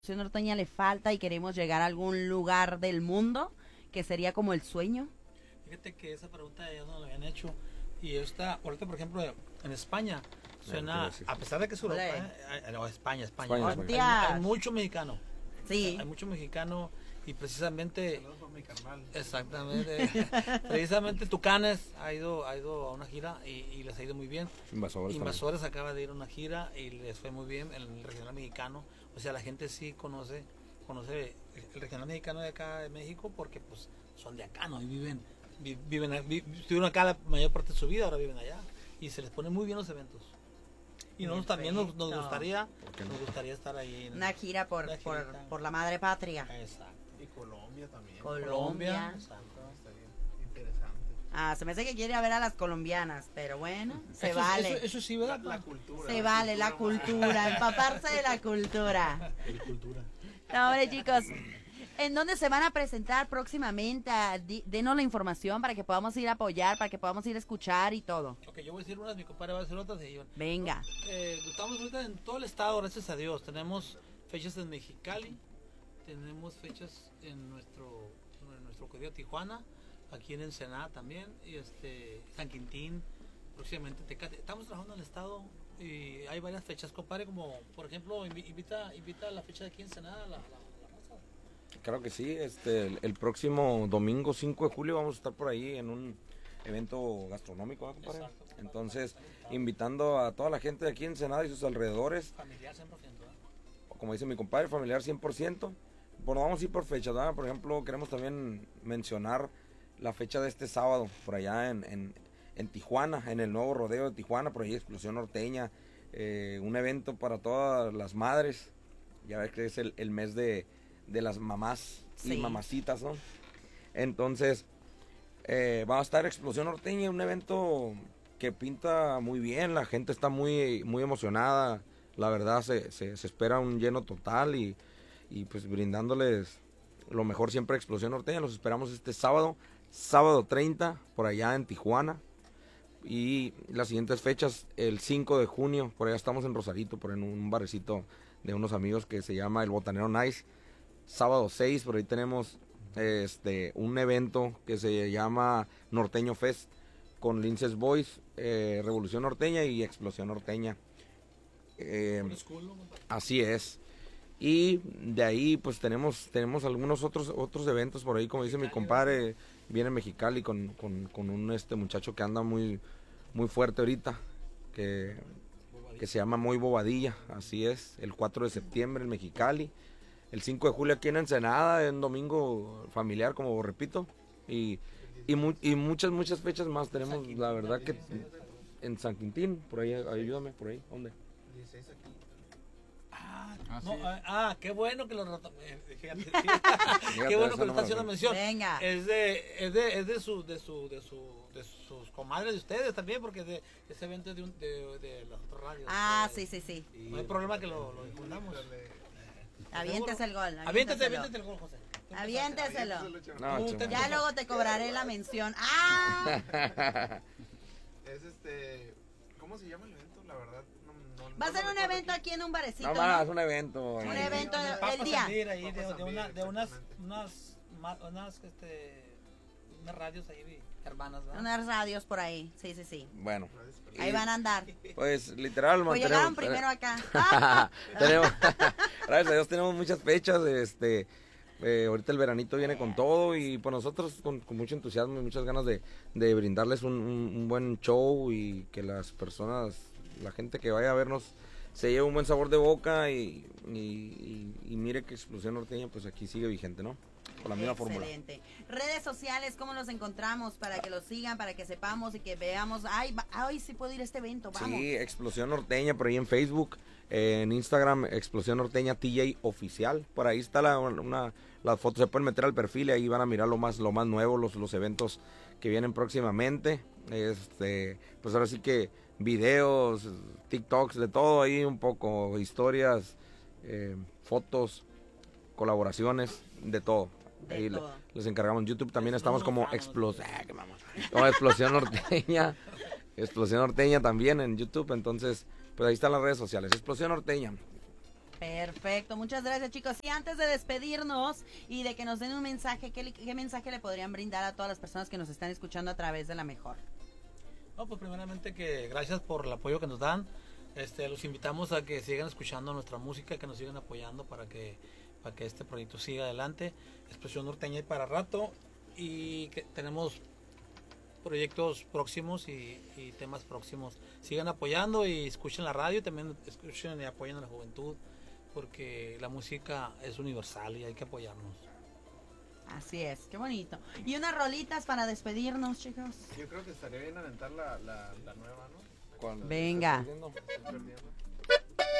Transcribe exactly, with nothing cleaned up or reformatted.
Norteña le falta y queremos llegar a algún lugar del mundo que sería como el sueño? Fíjate que esa pregunta ya no la habían hecho. Y esta, ahorita por ejemplo, en España, suena, a pesar de que es Europa, Olé. eh, no, España, España, España, hay, España. hay- hay mucho mexicano. Sí. Hay mucho mexicano y precisamente, Saludos por mi carnal. exactamente, precisamente Tucanes ha ido, ha ido a una gira y, y les ha ido muy bien. Invasores. Invasores acaba de ir a una gira y les fue muy bien en el regional mexicano. O sea, la gente sí conoce, conoce el regional mexicano de acá de México porque pues son de acá, ¿no? Y viven, vi- viven, vi- estuvieron acá la mayor parte de su vida, ahora viven allá. Y se les ponen muy bien los eventos. Y nosotros también nos, nos Perfecto. gustaría, qué no? nos gustaría estar ahí en Una gira por, Una por, girita. por la madre patria. Exacto. Y Colombia también. Colombia. Exacto. Estaría interesante. Ah, se me hace que quiere ir a ver a las colombianas, pero bueno, se Eso- vale. Eso, eso sí, ¿verdad? La, la cultura. Se vale la cultura, empaparse de la cultura. La cultura. No, hombre, chicos, ¿en dónde se van a presentar próximamente? Ah, di- Denos la información para que podamos ir a apoyar, para que podamos ir a escuchar y todo. Ok, yo voy a decir unas, mi compadre va a decir otras. Y yo, Venga. Eh, estamos ahorita en todo el estado, gracias a Dios. Tenemos fechas en Mexicali, tenemos fechas en nuestro en nuestro querido Tijuana, aquí en Ensenada también, y este San Quintín, próximamente Tecate. Estamos trabajando en el estado y hay varias fechas, compadre, como por ejemplo, invi- invita invita a la fecha de aquí en Ensenada, la, la, la raza. Claro que sí, este, el, el próximo domingo cinco de julio vamos a estar por ahí en un evento gastronómico, ¿verdad, compadre? Exacto, compadre. Entonces, invitando a toda la gente de aquí en Ensenada y sus alrededores, Familiar cien por ciento, ¿eh? o como dice mi compadre, familiar cien por ciento. Bueno, vamos a ir por fechas, ¿verdad? Por ejemplo, queremos también mencionar la fecha de este sábado, por allá en, en, en Tijuana, en el nuevo rodeo de Tijuana, por ahí Explosión Norteña, eh, un evento para todas las madres, ya ves que es el, el mes de, de las mamás y Sí. mamacitas, ¿no? Entonces, eh, va a estar Explosión Norteña, un evento que pinta muy bien, la gente está muy, muy emocionada, la verdad se, se, se espera un lleno total y, y pues brindándoles lo mejor siempre a Explosión Norteña. Los esperamos este sábado, sábado treinta, por allá en Tijuana. Y las siguientes fechas, el cinco de junio, por allá estamos en Rosarito, por en un barecito de unos amigos que se llama El Botanero Nice. Sábado seis, por ahí tenemos este un evento que se llama Norteño Fest con Linces Boys, eh, Revolución Norteña y Explosión Norteña. Eh, Old school, ¿no, compadre? Así es. Y de ahí pues tenemos tenemos algunos otros otros eventos por ahí, como dice mi compadre, viene Mexicali con, con, con un este muchacho que anda muy muy fuerte ahorita, que, que se llama Muy Bobadilla, así es, el cuatro de septiembre en Mexicali, el cinco de julio aquí en Ensenada, en domingo familiar, como repito, y, y, mu- y muchas muchas fechas más tenemos, la verdad que en San Quintín, por ahí, ayúdame, por ahí, ¿dónde? dieciséis aquí. Ah, Ah, no, sí. ah, ah, qué bueno que lo reta- eh, fíjate, sí. Fíjate, Qué bueno esa que lo no está me la haciendo sé. mención. Venga. Es de, es de, es de su, de su, de su, de sus comadres de ustedes también, porque de ese evento es de, un, de, de las otras radios. Ah, Eh, sí, sí, sí. No hay problema que lo, lo difundamos. Aviéntese el gol. Aviéntate, aviénteselo. aviéntate el gol, José. Tú Aviénteselo. No, Tú chema. te- Ya luego te cobraré la mención. ¡Ah! Es este. ¿Cómo se llama el evento? La verdad. No, no, Va a no ser lo un recuerdo evento aquí en un barecito. No ¿no? más, un evento. Un ahí. evento empiezas. el Papas día. Sandir ahí, de, Papas de, una, Sandir, de unas, exactamente. unas, ma- unas, este, unas radios ahí hermanas, ¿verdad? Unas radios por ahí. Sí, sí, sí. Bueno, Ahí Y- van a andar. pues literal, Pues mantenemos- llegaron primero acá. tenemos, gracias a Dios tenemos muchas fechas, este, eh, ahorita el veranito viene con todo y por nosotros con, con mucho entusiasmo y muchas ganas de, de brindarles un, un- un buen show y que las personas, la gente que vaya a vernos se lleve un buen sabor de boca y, y, y- y mire que Explosión Norteña pues aquí sigue vigente, ¿no? Con la misma fórmula. Excelente. Redes sociales, ¿cómo los encontramos? Para que los sigan, para que sepamos y que veamos. Ay, va- ay sí puedo ir a este evento, vamos. Sí, Explosión Norteña por ahí en Facebook, eh, en Instagram Explosión Norteña T J Oficial, por ahí está la, una, las fotos, se pueden meter al perfil y ahí van a mirar lo más, lo más nuevo, los, los eventos que vienen próximamente, este, pues ahora sí que videos, TikToks, de todo ahí un poco, historias, eh, fotos, colaboraciones, de todo. De Ahí le- todo. les encargamos en YouTube, también estamos como Vamos, Explosión, como Explosión Norteña. Explosión Norteña también en YouTube, entonces, pues ahí están las redes sociales. Explosión Norteña. Perfecto, muchas gracias chicos. Y antes de despedirnos y de que nos den un mensaje, ¿qué, le- qué mensaje le podrían brindar a todas las personas que nos están escuchando a través de La Mejor? No, pues primeramente que gracias por el apoyo que nos dan. Este, los invitamos a que sigan escuchando nuestra música, que nos sigan apoyando para que, para que este proyecto siga adelante. Expresión Norteña y para rato. Y que tenemos proyectos próximos y, y temas próximos. Sigan apoyando y escuchen la radio, también escuchen y apoyen a la juventud, porque la música es universal y hay que apoyarnos. Así es, qué bonito. Y unas rolitas para despedirnos, chicos. Yo creo que estaría bien aventar la, la, la nueva, ¿no? Cuando Venga. estés perdiendo. Estoy perdiendo.